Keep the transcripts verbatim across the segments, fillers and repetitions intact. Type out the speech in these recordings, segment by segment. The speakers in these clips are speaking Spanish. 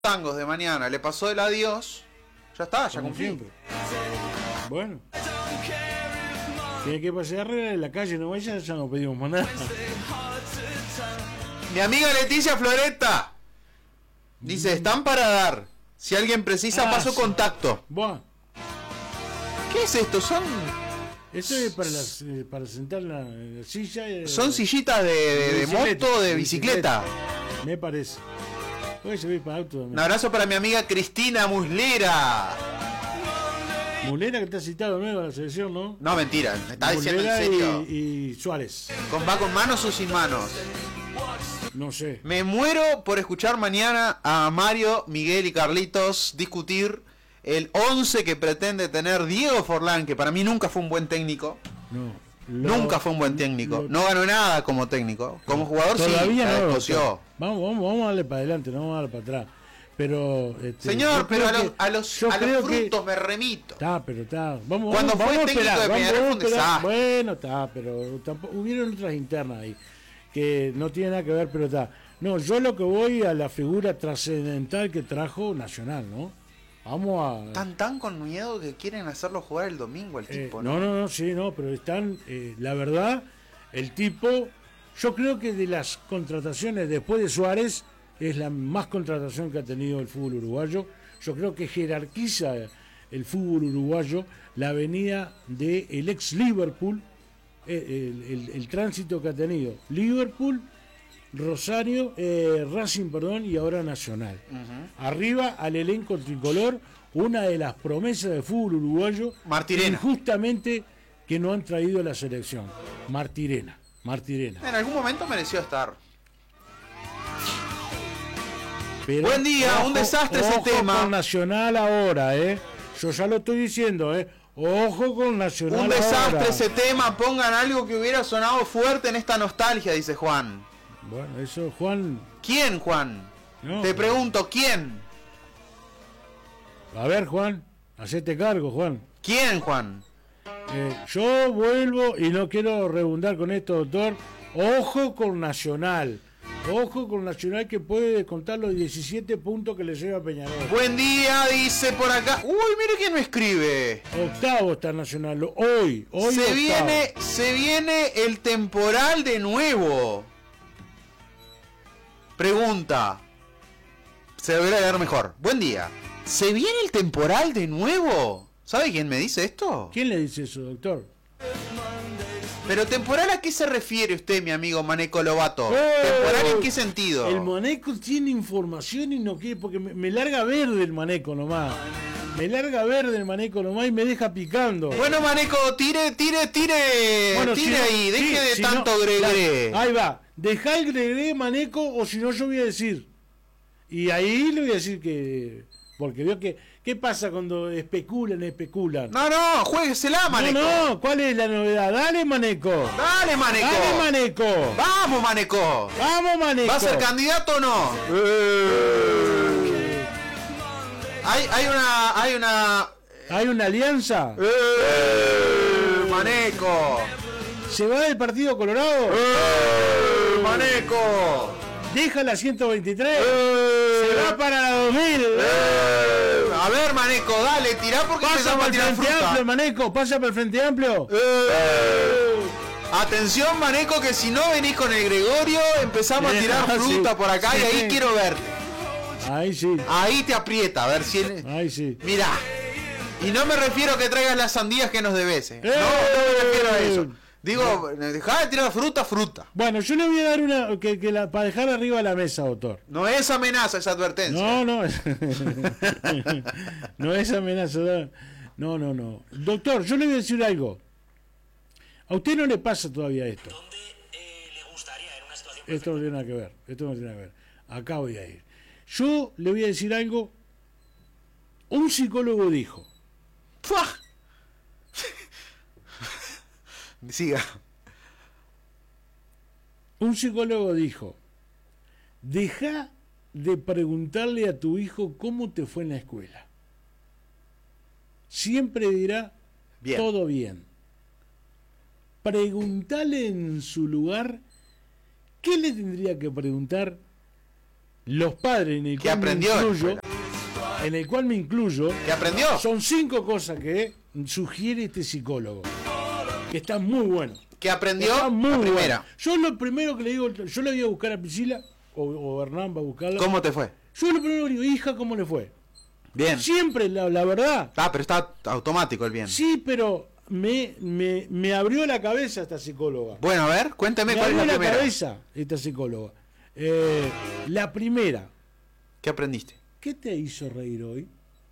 tangos de mañana, le pasó el adiós, ya está, ya cumplí. Siempre. Bueno. Tiene que pasar en la calle, no vaya, ya no pedimos más nada. Mi amiga Leticia Floretta dice, están para dar. Si alguien precisa, ah, paso sí. contacto. Bueno. ¿Qué es esto? Son... Eso es para, las, eh, para sentar la, la silla. Eh, Son sillitas de, de, de moto, de bicicleta. bicicleta. Me parece. Puede servir para auto. Un abrazo para mi amiga Cristina Muslera. Mulera que te ha citado nuevo a la selección, ¿no? No, mentira, me está diciendo en serio. Y, y Suárez. ¿Con, ¿Va con manos o sin manos? No sé. Me muero por escuchar mañana a Mario, Miguel y Carlitos discutir el once que pretende tener Diego Forlán, que para mí nunca fue un buen técnico. No. Lo, nunca fue un buen técnico. Lo, no ganó nada como técnico. Como jugador todavía sí, no, descoció. Vamos, vamos, vamos a darle para adelante, no vamos a darle para atrás. Pero este, señor, pero a los, a los, a los frutos que, me remito. Está, pero está. Vamos, Cuando vamos, fue vamos técnico esperar, de Peñarol fue un desastre. Bueno, está, pero tampoco, hubieron otras internas ahí que no tienen nada que ver, pero está. No, yo lo que voy a la figura trascendental que trajo Nacional, ¿no? Vamos a. Tan tan con miedo que quieren hacerlo jugar el domingo el eh, tipo, ¿no? No, no, no, sí, no, pero están. Eh, la verdad, el tipo. Yo creo que de las contrataciones después de Suárez es la más contratación que ha tenido el fútbol uruguayo. Yo creo que jerarquiza el fútbol uruguayo la venida del ex Liverpool, el, el, el tránsito que ha tenido Liverpool, Rosario, eh, Racing, perdón, y ahora Nacional. Uh-huh. Arriba al elenco tricolor, una de las promesas del fútbol uruguayo, Martirena, justamente que no han traído a la selección. Martirena, Martirena. En algún momento mereció estar. Pero, buen día, ojo, un desastre ojo ese tema. Con Nacional ahora, ¿eh? Yo ya lo estoy diciendo, ¿eh? Ojo con Nacional ahora. Un desastre ahora. Ese tema, pongan algo que hubiera sonado fuerte en esta nostalgia, dice Juan. Bueno, eso, Juan. ¿Quién, Juan? No, Te pregunto, ¿quién? A ver, Juan, hacete cargo, Juan. ¿Quién, Juan? Eh, yo vuelvo y no quiero redundar con esto, doctor. Ojo con Nacional. Ojo con Nacional que puede descontar los diecisiete puntos que le lleva a Peñarol. Buen día, dice por acá. Uy, mire quién me escribe. Octavo está Nacional. Hoy, hoy. Se octavo. viene, se viene el temporal de nuevo. Pregunta. Se debería leer mejor. Buen día. ¿Se viene el temporal de nuevo? ¿Sabe quién me dice esto? ¿Quién le dice eso, doctor? Pero temporal, ¿a qué se refiere usted, mi amigo Maneco Lobato? Eh, ¿Temporal en qué sentido? El Maneco tiene información y no quiere, porque me, me larga verde el Maneco nomás. Me larga verde el Maneco nomás y me deja picando. Bueno, Maneco, tire, tire, tire. Bueno, tire si ahí, no, deje sí, de si tanto no, gregre. Ahí va, dejá el gregre, Maneco, o si no yo voy a decir. Y ahí le voy a decir que... Porque veo que... ¿Qué pasa cuando especulan, especulan? No, no, juéguesela, Maneco. No, no, ¿cuál es la novedad? Dale, Maneco. Dale, Maneco. Dale, Maneco. Vamos, Maneco. Vamos, Maneco. ¿Va a ser candidato o no? Eh. Hay, hay una... Hay una... ¿Hay una alianza? Eh. Maneco. ¿Se va del Partido Colorado? Eh. Maneco. Deja la ciento veintitrés. Eh. Se va para la dos mil. Eh. A ver, Maneco, dale, tirá porque pasa para el Frente fruta. Amplio, Maneco, pasa para el Frente Amplio. Eh. Atención, Maneco, que si no venís con el Gregorio, empezamos a tirar fruta sí. por acá sí. y ahí quiero verte. Ahí sí. Ahí te aprieta, a ver si... El... Ahí sí. Mirá. Y no me refiero a que traigas las sandías que nos debes. Eh. No, no me refiero a eso. Digo, dejá de tirar fruta, fruta. Bueno, yo le voy a dar una que, que la, para dejar arriba de la mesa, doctor. No es amenaza, es advertencia. No, no. No es amenaza. No, no, no. Doctor, yo le voy a decir algo. A usted no le pasa todavía esto. ¿Dónde eh, le gustaría en una situación? Esto no tiene nada que ver. Esto no tiene nada que ver. Acá voy a ir. Yo le voy a decir algo. Un psicólogo dijo. ¡Fua! Siga. Un psicólogo dijo: deja de preguntarle a tu hijo cómo te fue en la escuela. Siempre dirá bien. Todo bien. Preguntale en su lugar qué le tendría que preguntar los padres en el ¿Qué cual aprendió? me incluyo, en el cual me incluyo, ¿Qué aprendió? son cinco cosas que sugiere este psicólogo, que están muy buenos. ¿Qué aprendió? Está muy La primera. bueno. Yo lo primero que le digo, yo le voy a buscar a Priscila, o, o Hernán va a buscarla. ¿Cómo te fue? Yo lo primero que le digo, hija, ¿cómo le fue? Bien. Siempre, la, la verdad. Ah, pero está automático el bien. Sí, pero me, me, me abrió la cabeza esta psicóloga. Bueno, a ver, cuénteme Me cuál es abrió la la primera. cabeza esta psicóloga. Eh, la primera, ¿Qué aprendiste? ¿qué te hizo reír hoy?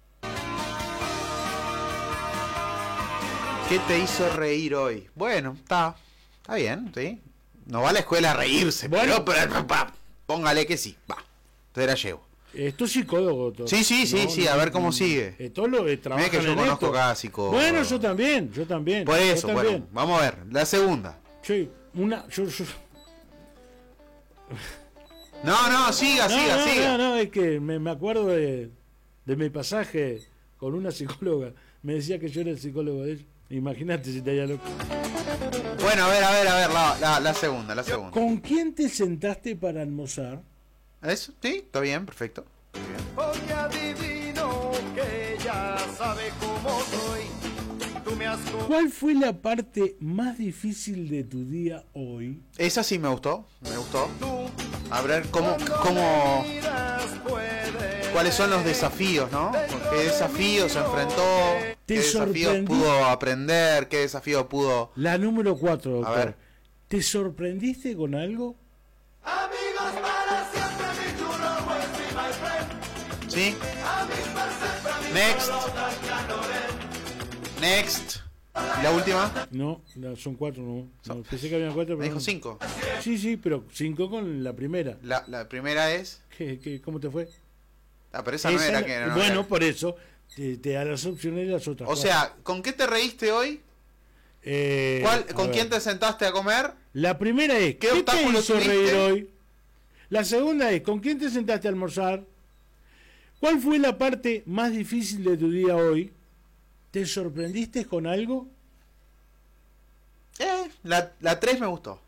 ¿Qué te hizo reír hoy? Bueno, está, está bien, ¿sí? No va a la escuela a reírse, Bueno. pero, pero, pa, póngale que sí, va, te la llevo. Esto es psicólogo. Todo. Sí, sí, sí, sí, a ver cómo sigue. Esto lo eh, trabajan que yo en conozco esto. cada psicólogo. Bueno, yo también, yo también. Por yo eso, también. bueno, vamos a ver, la segunda. Sí, una, yo, yo- No, no, siga, no, siga, no, siga. no, no, es que me, me acuerdo de, de mi pasaje con una psicóloga. Me decía que yo era el psicólogo de ella. Imagínate si te haya loco. Bueno, a ver, a ver, a ver, la, la, la segunda, la segunda. ¿Con quién te sentaste para almorzar? ¿Eso? Sí, está bien, perfecto. Porque adivino que ya sabe cómo soy. Tú me has co- ¿Cuál fue la parte más difícil de tu día hoy? Esa sí me gustó, me gustó. tú A ver cómo, cuando cómo, me miras, puedes cuáles son los desafíos, ¿no? ¿Qué desafíos se enfrentó? ¿Te ¿Qué desafíos sorprendí? pudo aprender? ¿Qué desafíos pudo...? La número cuatro, doctor. A ver. ¿Te sorprendiste con algo? amigos para siempre, mi chulo, pues be my friend. ¿Sí? Next. Next. ¿Y la última? No, no, son cuatro, no. No, pensé que había cuatro, Me pero dijo no. cinco. Sí, sí, pero cinco con la primera. La, la primera es... ¿Qué, qué, ¿Cómo te fue? Ah, pero esa no Esa era no- que... no bueno, era- por eso te, te da las opciones de las otras. O sea, ¿con qué te reíste hoy? Eh, ¿Cuál, a ¿Con ver. quién te sentaste a comer? La primera es, ¿Qué ¿qué, te obstáculo hizo tuviste? reír hoy? La segunda es, ¿con quién te sentaste a almorzar? ¿Cuál fue la parte más difícil de tu día hoy? ¿Te sorprendiste con algo? Eh, la, la tres me gustó.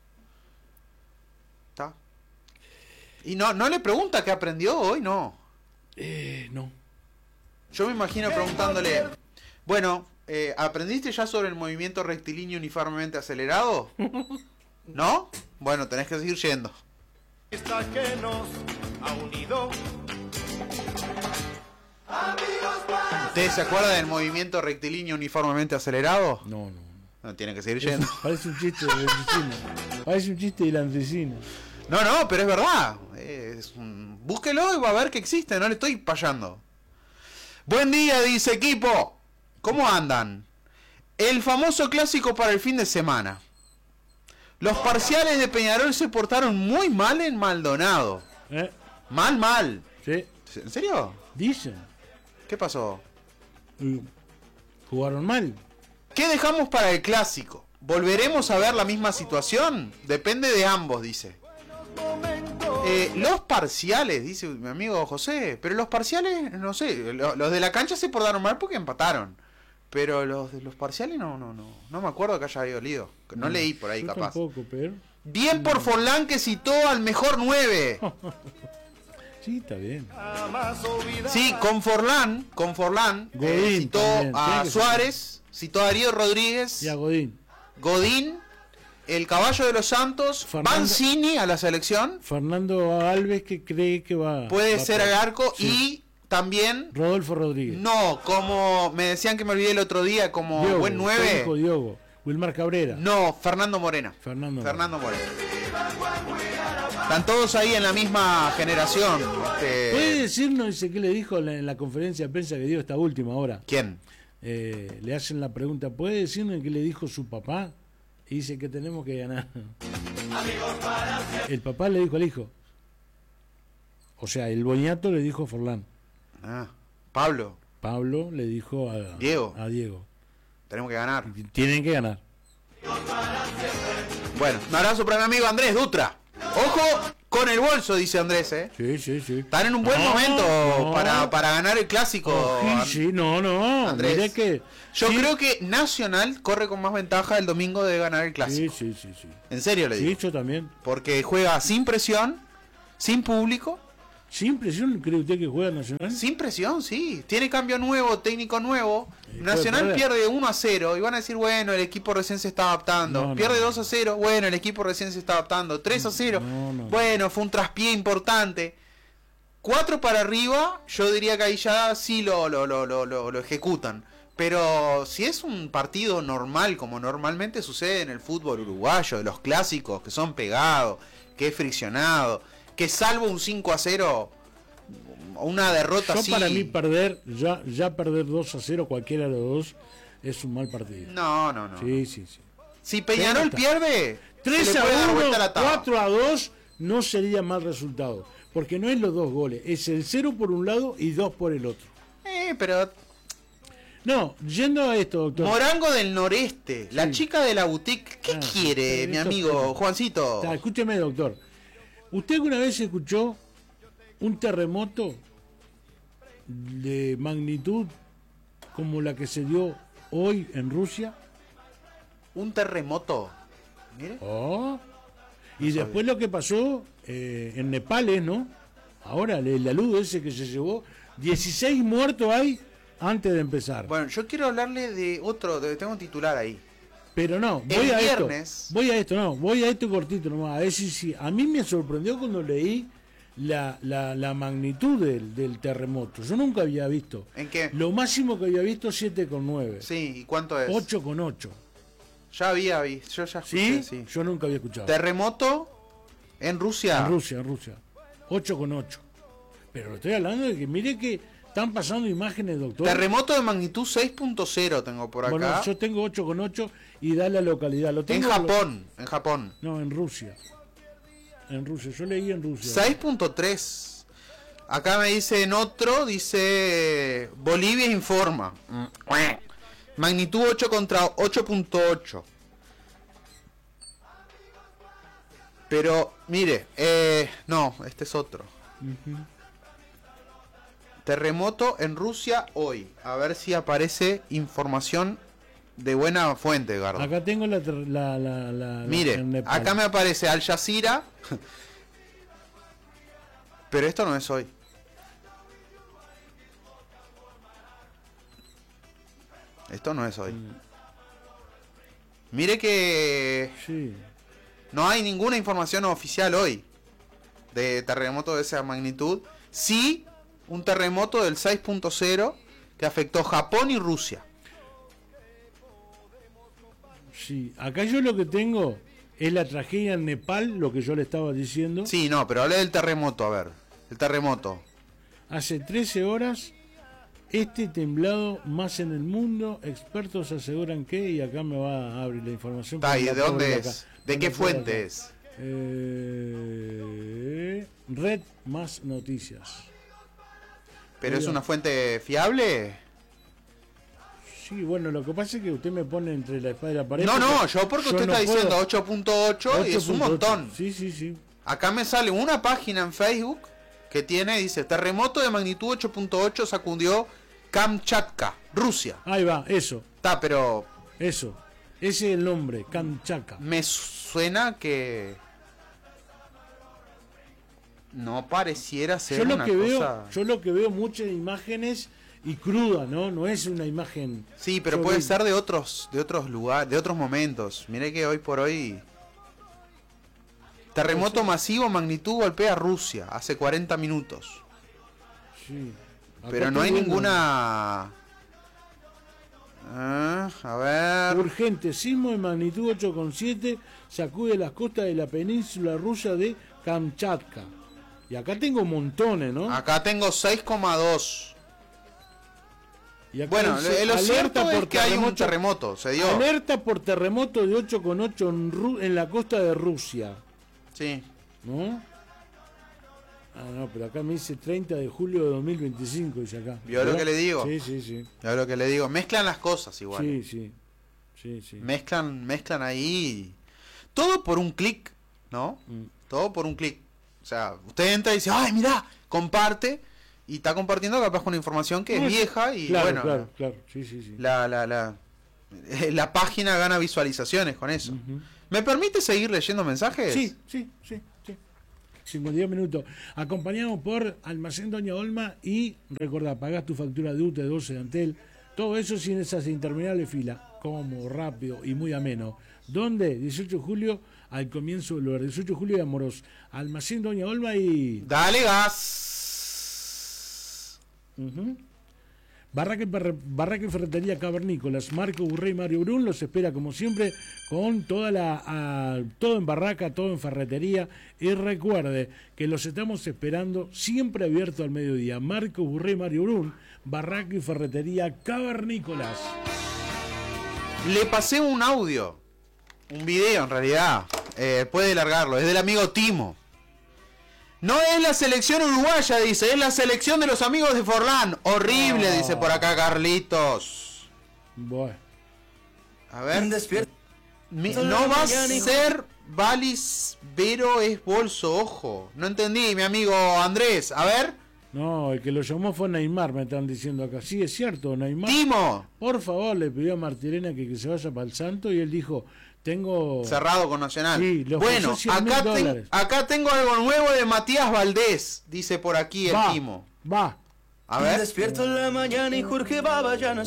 ¿Está? Y no, no le pregunta qué aprendió hoy, no. Eh, no. Yo me imagino preguntándole, bueno, eh, ¿aprendiste ya sobre el movimiento rectilíneo uniformemente acelerado? ¿No? Bueno, tenés que seguir yendo. Esta que nos ha unido. Amigos para ¿Ustedes se acuerdan del movimiento rectilíneo uniformemente acelerado? No, no. No, tienen que seguir Es- yendo. parece un chiste de la medicina. Parece un chiste de la medicina. No, no, pero es verdad. Es un... Búsquelo y va a ver que existe, no le estoy payando. Buen día, dice equipo. ¿Cómo andan? El famoso clásico para el fin de semana. Los parciales de Peñarol se portaron muy mal en Maldonado. ¿Eh? Mal, mal. Sí. ¿En serio? Dicen. ¿Qué pasó? Mm, Jugaron mal. ¿Qué dejamos para el clásico? ¿Volveremos a ver la misma situación? Depende de ambos, dice. momentos. Eh, los parciales, dice mi amigo José, pero los parciales, no sé, lo- los de la cancha se portaron mal porque empataron. Pero los de los parciales no, no, no, no me acuerdo que haya dolido. No leí por ahí Yo capaz. tampoco, pero... Bien por Forlán que citó al mejor nueve. Sí, está bien. Jamás olvidar. Sí, con Forlán, con Forlán, eh, Godín citó también, a tiene que Suárez, citó a Darío Rodríguez, Y a Godín. Godín, el Caballo de los Santos, Fernando- Banzini a la selección, Fernando Alves, que cree que va... puede va ser por- al arco, Sí. y también, Rodolfo Rodríguez. no, como me decían que me olvidé el otro día, como Diogo, buen su nueve, hijo Diogo. Wilmar Cabrera. no, Fernando Morena. Fernando. Fernando Morena. Están todos ahí en la misma generación. este, ¿Puede decirnos, dice, qué le dijo en la, en la conferencia de prensa que dio esta última hora? ¿Quién? Eh, le hacen la pregunta, ¿puede decirnos qué le dijo su papá? Y dice que tenemos que ganar. El papá le dijo al hijo. O sea, el boniato le dijo a Forlán. Ah, Pablo, Pablo le dijo a Diego. A Diego. tenemos que ganar. Tienen que ganar. Bueno, un abrazo para mi amigo Andrés Dutra. Ojo con el bolso, dice Andrés, ¿eh? Sí, sí, sí. Están en un buen No, momento no. para, para ganar el clásico. Sí, sí, no, no. Andrés. Mire que. Yo sí, creo que Nacional corre con más ventaja el domingo de ganar el Sí, clásico. sí, sí, sí. En serio le Sí, digo. yo también. Porque juega sin presión, sin público, ¿Sin presión cree usted que juega Nacional? Sin presión, sí. Tiene cambio nuevo, técnico nuevo. Y Nacional puede pierde uno a cero y van a decir, bueno, el equipo recién se está adaptando. No, no, pierde no. dos a cero, bueno, el equipo recién se está adaptando. tres a cero, No, no. bueno, fue un traspié importante. cuatro para arriba, yo diría que ahí ya sí lo, lo, lo, lo, lo, lo ejecutan. Pero si es un partido normal, como normalmente sucede en el fútbol uruguayo, de los clásicos, que son pegados, que es friccionado, que salvo un cinco a cero, una derrota Yo así... para mí perder, ya, ya perder dos a cero cualquiera de los dos es un mal partido. No, no, no. Sí, sí, sí. Si Peñarol Pero- pierde, tres se le a puede dar uno, vuelta la tabla. cuatro a dos no sería mal resultado. Porque no es los dos goles, es el cero por un lado y dos por el otro. Eh, pero No, yendo a esto, doctor. Morango del Noreste, la Sí. chica de la boutique, ¿qué Ah, quiere, pero mi esto- amigo Juancito? Ta, escúcheme, doctor. ¿Usted alguna vez escuchó un terremoto de magnitud como la que se dio hoy en Rusia? Un terremoto. Mire. Oh. Y después lo que pasó eh, en Nepal, ¿eh, ¿no? Ahora, el alud ese que se llevó, dieciséis muertos hay antes de empezar. Bueno, yo quiero hablarle de otro, de- tengo un titular ahí. Pero no, el voy a viernes- esto. Voy a esto, no, voy a esto cortito nomás. A ver si, si- a mí me sorprendió cuando leí la, la, la magnitud del, del terremoto. Yo nunca había visto. ¿En qué? Lo máximo que había visto siete coma nueve. Sí, ¿y cuánto es? ocho coma ocho. Ya había visto, yo ya escuché, ¿Sí? sí. Yo nunca había escuchado. Terremoto en Rusia. En Rusia, en Rusia. ocho coma ocho. Pero estoy hablando de que mire que están pasando imágenes, doctor. Terremoto de magnitud seis punto cero tengo por acá. Bueno, yo tengo ocho coma ocho y da la localidad. Lo En tengo Japón, en Japón. No, en Rusia. En Rusia, yo leí en Rusia. seis punto tres. Acá me dice en otro, dice Bolivia informa. Magnitud ocho contra ocho punto ocho. Pero, mire, eh, no, este es otro. Terremoto en Rusia hoy. A ver si aparece información de buena fuente, Gardo. Acá tengo la, ter- la, la, la- Mire, en Nepal. acá me aparece Al Jazeera. Pero esto no es hoy. Esto no es hoy. Mire que Sí. no hay ninguna información oficial hoy de terremoto de esa magnitud. Sí, un terremoto del seis punto cero que afectó Japón y Rusia. Sí, acá yo lo que tengo es la tragedia en Nepal, lo que yo le estaba diciendo. Sí, no, pero hablé del terremoto, a ver. El terremoto. Hace trece horas, este temblado más en el mundo, expertos aseguran que, y acá me va a abrir la información. Está, porque ¿y la de puedo dónde abrir es? acá. ¿De No qué la puedo fuente acá. es? Eh, Red Más Noticias. ¿Pero es Oiga. una fuente fiable? Sí, bueno, lo que pasa es que usted me pone entre la espada y la pared. No, no, porque yo porque yo usted no está puedo- diciendo ocho punto ocho y es un ocho punto ocho. montón. Sí, sí, sí. Acá me sale una página en Facebook que tiene, dice, terremoto de magnitud ocho punto ocho sacudió Kamchatka, Rusia. Ahí va, eso, Está, pero eso. Ese es el nombre, Kamchatka. me suena que no pareciera ser Yo lo una que cosa... veo, yo lo que veo muchas imágenes y cruda, ¿no? No es una imagen. Sí, pero Yo puede vi- ser de otros, de otros lugares, de otros momentos. Mire que hoy por hoy terremoto masivo magnitud golpea a Rusia hace cuarenta minutos. Sí. Acá Pero no hay estoy viendo. ninguna... Ah, a ver... Urgente, sismo de magnitud ocho coma siete sacude las costas de la península rusa de Kamchatka. Y acá tengo montones, ¿no? Acá tengo seis coma dos. Y acá Bueno, dice, lo alerta cierto es por que hay un terremoto- terremoto, se dio. Alerta por terremoto de ocho coma ocho en, Ru- en la costa de Rusia, Sí. ¿no? Ah, no, pero acá me dice treinta de julio de dos mil veinticinco, dice acá. ¿Vio lo ¿Verdad? que le digo? Sí, sí, sí. Ya lo que le digo, mezclan las cosas igual. Sí, sí. Sí, sí. Mezclan, mezclan ahí. Todo por un clic, ¿no? Mm. Todo por un clic. O sea, usted entra y dice, ay, mirá, comparte. Y está compartiendo capaz con información que es No, vieja y claro, bueno, claro, claro. Sí, sí, sí. la, la, la, la página gana visualizaciones con eso. Ujú. ¿Me permite seguir leyendo mensajes? Sí, sí, sí, sí. cincuenta y dos minutos. Acompañamos por Almacén Doña Olma y recordá, pagás tu factura de U T E, doce de Antel. Todo eso sin esas interminables filas. Cómodo, rápido y muy ameno. ¿Dónde? dieciocho de julio, al comienzo del lugar. dieciocho de julio de Amorós. Almacén Doña Olma y... Dale gas. Uh-huh. Barraca, Barraca y Ferretería Cavernícolas, Marco Burrey y Mario Brun los espera como siempre con toda la a, todo en barraca, todo en ferretería, y recuerde que los estamos esperando siempre abierto al mediodía. Marco Burrey y Mario Brun, Barraca y Ferretería Cavernícolas. Le pasé un audio, un video en realidad, eh, puede largarlo, es del amigo Timo. No es la selección uruguaya, dice, es la selección de los amigos de Forlán. Horrible, oh. Dice por acá Carlitos. Bueno. A ver. Mi, no va a ser Valis, Vero es bolso, ojo. No entendí, mi amigo Andrés. A ver. No, el que lo llamó fue Neymar, me están diciendo acá. Sí, es cierto, Neymar. Timo. Por favor, le pidió a Martirena que, que se vaya para el Santo y él dijo... Tengo... cerrado con Nacional. Sí, bueno, acá, ten, acá tengo algo nuevo de Matías Valdés, dice por aquí el va, Timo. Va. A ver. Despierto en la mañana y Jorge Baba ya no